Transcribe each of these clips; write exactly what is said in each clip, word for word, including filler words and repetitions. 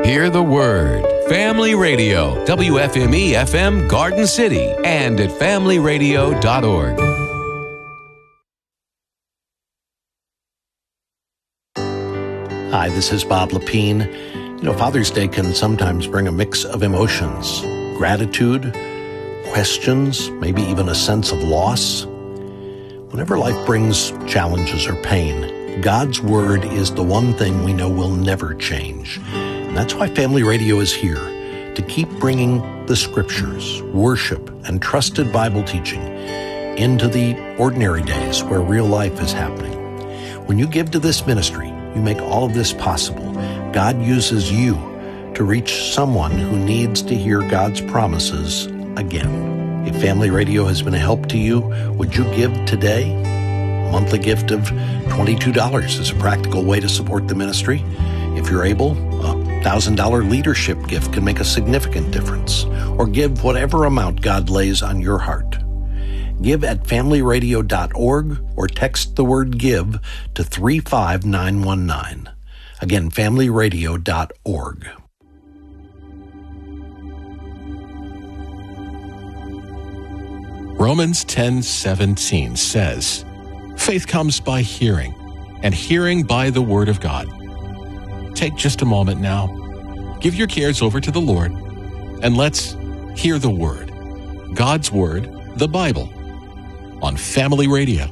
Hear the Word. Family Radio, W F M E F M Garden City, and at family radio dot org. Hi, this is Bob Lepine. You know, Father's Day can sometimes bring a mix of emotions, gratitude, questions, maybe even a sense of loss. Whenever life brings challenges or pain, God's Word is the one thing we know will never change. And that's why Family Radio is here, to keep bringing the Scriptures, worship, and trusted Bible teaching into the ordinary days where real life is happening. When you give to this ministry, you make all of this possible. God uses you to reach someone who needs to hear God's promises again. If Family Radio has been a help to you, would you give today? A monthly gift of twenty-two dollars is a practical way to support the ministry. If you're able, a one thousand dollars leadership gift can make a significant difference. Or give whatever amount God lays on your heart. Give at family radio dot org or text the word GIVE to three five nine one nine. Again, family radio dot org. Romans ten seventeen says, "Faith comes by hearing, and hearing by the Word of God." Take just a moment now. Give your cares over to the Lord, and let's hear the Word. God's Word, the Bible, on Family Radio.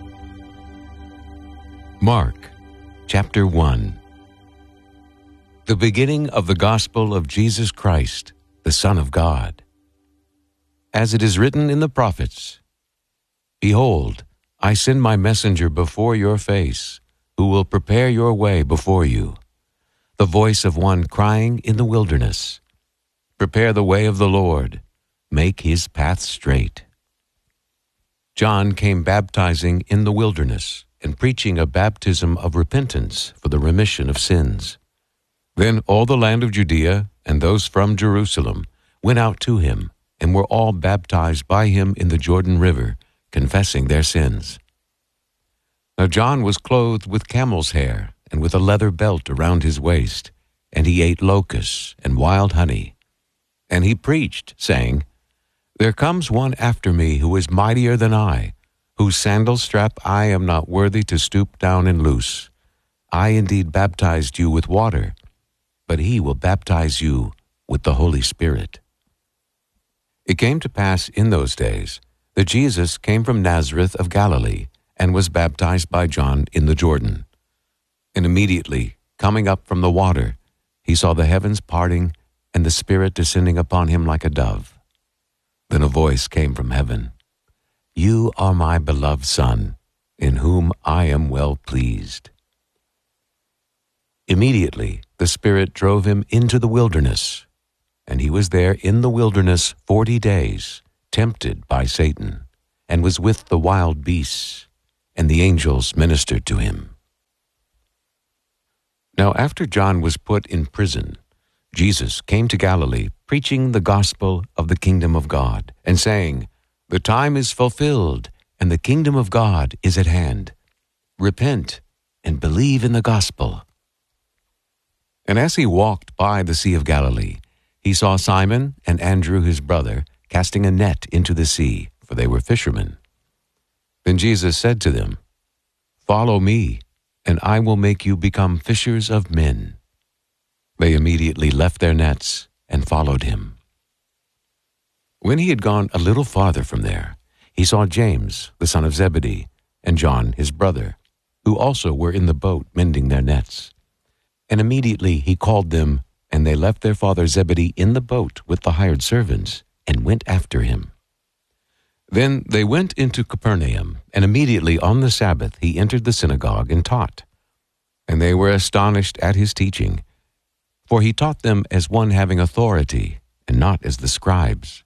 Mark, chapter one. The beginning of the gospel of Jesus Christ, the Son of God. As it is written in the prophets, "Behold, I send my messenger before your face, who will prepare your way before you. The voice of one crying in the wilderness, prepare the way of the Lord, make his path straight." John came baptizing in the wilderness and preaching a baptism of repentance for the remission of sins. Then all the land of Judea and those from Jerusalem went out to him and were all baptized by him in the Jordan River, confessing their sins. Now John was clothed with camel's hair and with a leather belt around his waist, and he ate locusts and wild honey. And he preached, saying, "There comes one after me who is mightier than I, whose sandal strap I am not worthy to stoop down and loose. I indeed baptized you with water, but he will baptize you with the Holy Spirit." It came to pass in those days that Jesus came from Nazareth of Galilee and was baptized by John in the Jordan. And immediately, coming up from the water, he saw the heavens parting and the Spirit descending upon him like a dove. Then a voice came from heaven, "You are my beloved Son, in whom I am well pleased." Immediately the Spirit drove him into the wilderness, and he was there in the wilderness forty days, tempted by Satan, and was with the wild beasts, and the angels ministered to him. Now after John was put in prison, Jesus came to Galilee, preaching the gospel of the kingdom of God, and saying, "The time is fulfilled, and the kingdom of God is at hand. Repent and believe in the gospel." And as he walked by the Sea of Galilee, he saw Simon and Andrew his brother casting a net into the sea, for they were fishermen. Then Jesus said to them, "Follow me, and I will make you become fishers of men." They immediately left their nets and followed him. When he had gone a little farther from there, he saw James, the son of Zebedee, and John his brother, who also were in the boat mending their nets. And immediately he called them, and they left their father Zebedee in the boat with the hired servants, and went after him. Then they went into Capernaum, and immediately on the Sabbath he entered the synagogue and taught. And they were astonished at his teaching, for he taught them as one having authority, and not as the scribes.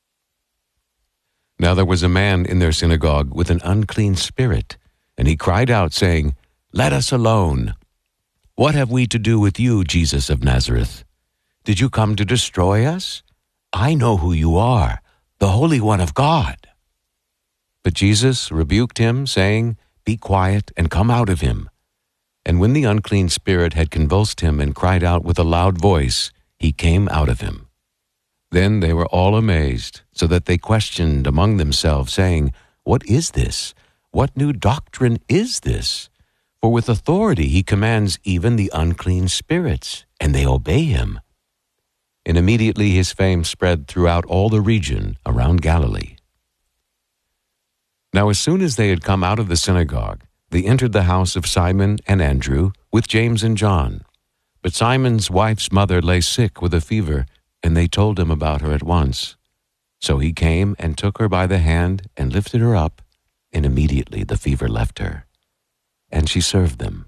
Now there was a man in their synagogue with an unclean spirit, and he cried out, saying, "Let us alone. What have we to do with you, Jesus of Nazareth? Did you come to destroy us? I know who you are, the Holy One of God." But Jesus rebuked him, saying, "Be quiet and come out of him." And when the unclean spirit had convulsed him and cried out with a loud voice, he came out of him. Then they were all amazed, so that they questioned among themselves, saying, "What is this? What new doctrine is this? For with authority he commands even the unclean spirits, and they obey him." And immediately his fame spread throughout all the region around Galilee. Now as soon as they had come out of the synagogue, they entered the house of Simon and Andrew with James and John. But Simon's wife's mother lay sick with a fever, and they told him about her at once. So he came and took her by the hand and lifted her up, and immediately the fever left her, and she served them.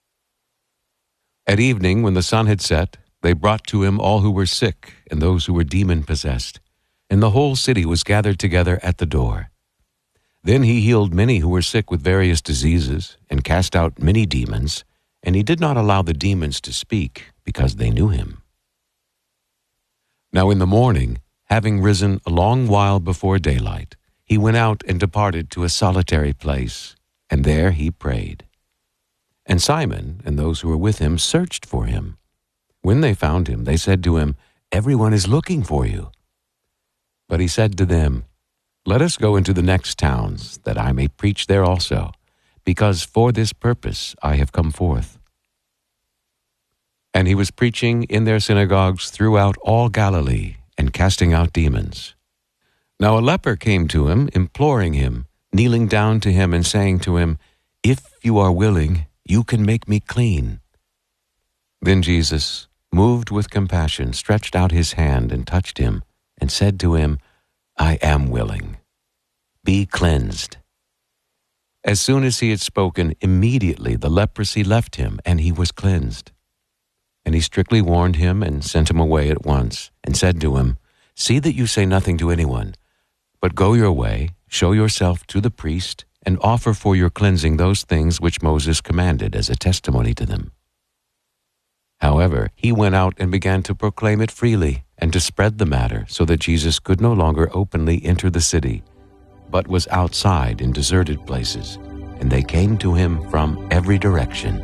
At evening, when the sun had set, they brought to him all who were sick and those who were demon-possessed, and the whole city was gathered together at the door. Then he healed many who were sick with various diseases, and cast out many demons, and he did not allow the demons to speak, because they knew him. Now in the morning, having risen a long while before daylight, he went out and departed to a solitary place, and there he prayed. And Simon and those who were with him searched for him. When they found him, they said to him, "Everyone is looking for you." But he said to them, "Let us go into the next towns, that I may preach there also, because for this purpose I have come forth." And he was preaching in their synagogues throughout all Galilee, and casting out demons. Now a leper came to him, imploring him, kneeling down to him and saying to him, "If you are willing, you can make me clean." Then Jesus, moved with compassion, stretched out his hand and touched him, and said to him, "I am willing. Be cleansed." As soon as he had spoken, immediately the leprosy left him, and he was cleansed. And he strictly warned him and sent him away at once, and said to him, "See that you say nothing to anyone, but go your way, show yourself to the priest, and offer for your cleansing those things which Moses commanded as a testimony to them." However, he went out and began to proclaim it freely, and to spread the matter, so that Jesus could no longer openly enter the city, but was outside in deserted places, and they came to him from every direction.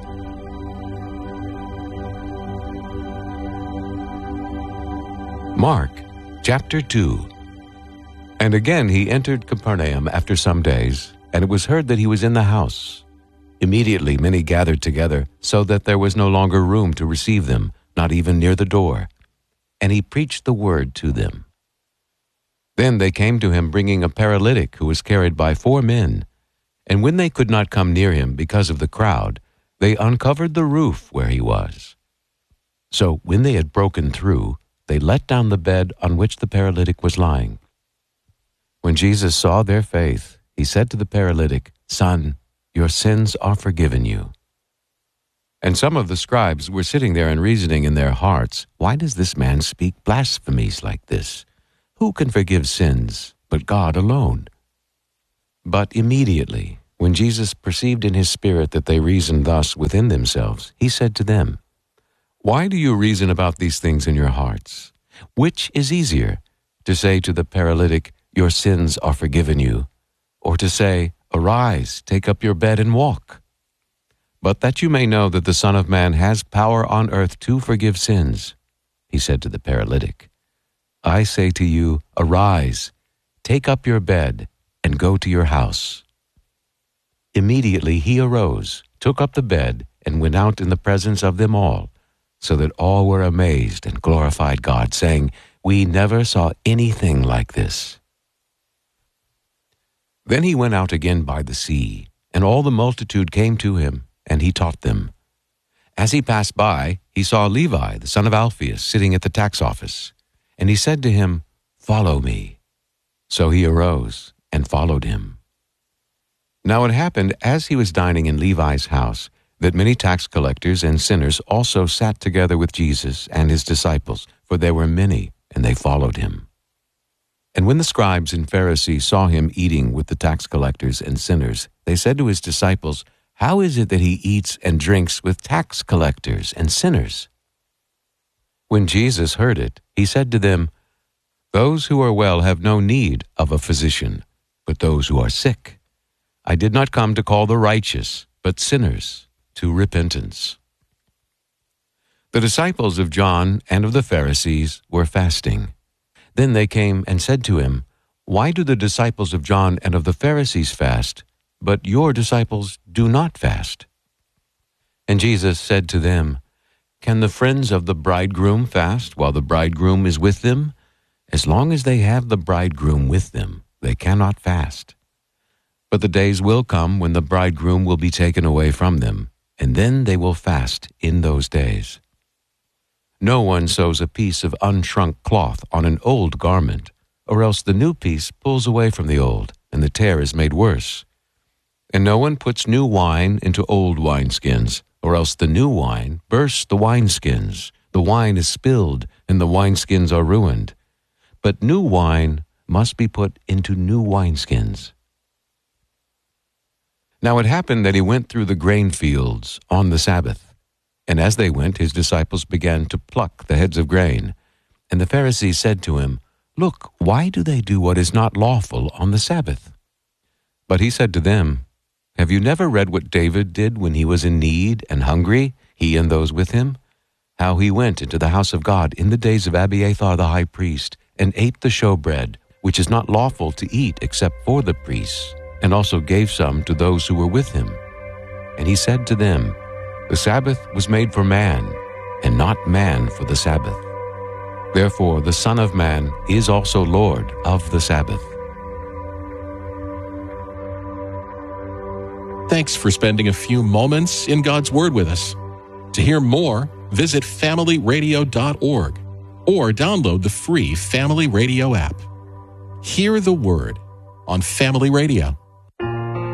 Mark chapter two. And again he entered Capernaum after some days, and it was heard that he was in the house. Immediately many gathered together, so that there was no longer room to receive them, not even near the door. And he preached the word to them. Then they came to him bringing a paralytic who was carried by four men. And when they could not come near him because of the crowd, they uncovered the roof where he was. So when they had broken through, they let down the bed on which the paralytic was lying. When Jesus saw their faith, he said to the paralytic, "Son, your sins are forgiven you." And some of the scribes were sitting there and reasoning in their hearts, "Why does this man speak blasphemies like this? Who can forgive sins but God alone?" But immediately, when Jesus perceived in his spirit that they reasoned thus within themselves, he said to them, "Why do you reason about these things in your hearts? Which is easier, to say to the paralytic, 'Your sins are forgiven you,' or to say, 'Arise, take up your bed and walk'? But that you may know that the Son of Man has power on earth to forgive sins," he said to the paralytic, "I say to you, arise, take up your bed, and go to your house." Immediately he arose, took up the bed, and went out in the presence of them all, so that all were amazed and glorified God, saying, "We never saw anything like this." Then he went out again by the sea, and all the multitude came to him, and he taught them. As he passed by, he saw Levi, the son of Alphaeus, sitting at the tax office, and he said to him, "Follow me." So he arose and followed him. Now it happened, as he was dining in Levi's house, that many tax collectors and sinners also sat together with Jesus and his disciples, for there were many, and they followed him. And when the scribes and Pharisees saw him eating with the tax collectors and sinners, they said to his disciples, "How is it that he eats and drinks with tax collectors and sinners?" When Jesus heard it, he said to them, "Those who are well have no need of a physician, but those who are sick. I did not come to call the righteous, but sinners, to repentance. The disciples of John and of the Pharisees were fasting. Then they came and said to him, "Why do the disciples of John and of the Pharisees fast, but your disciples do not fast?" And Jesus said to them, "Can the friends of the bridegroom fast while the bridegroom is with them? As long as they have the bridegroom with them, they cannot fast. But the days will come when the bridegroom will be taken away from them, and then they will fast in those days. No one sews a piece of unshrunk cloth on an old garment, or else the new piece pulls away from the old, and the tear is made worse. And no one puts new wine into old wineskins, or else the new wine bursts the wineskins. The wine is spilled, and the wineskins are ruined. But new wine must be put into new wineskins." Now it happened that he went through the grain fields on the Sabbath. And as they went, his disciples began to pluck the heads of grain. And the Pharisees said to him, "Look, why do they do what is not lawful on the Sabbath?" But he said to them, "Have you never read what David did when he was in need and hungry, he and those with him? How he went into the house of God in the days of Abiathar the high priest, and ate the showbread, which is not lawful to eat except for the priests, and also gave some to those who were with him. And he said to them, The Sabbath was made for man, and not man for the Sabbath. Therefore the Son of Man is also Lord of the Sabbath." Thanks for spending a few moments in God's Word with us. To hear more, visit family radio dot org or download the free Family Radio app. Hear the Word on Family Radio.